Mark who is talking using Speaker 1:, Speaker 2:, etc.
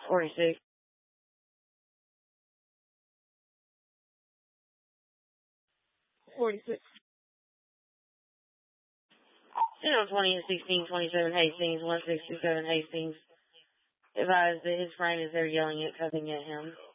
Speaker 1: 46. 46. 20 and 16, 27 Hastings, 167 Hastings. Advised that his friend is there yelling at, cussing at him.